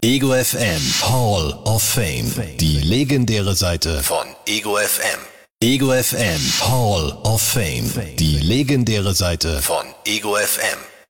Ego FM Hall of Fame. Die legendäre Seite von Ego FM. Ego FM Hall of Fame. Die legendäre Seite von Ego FM.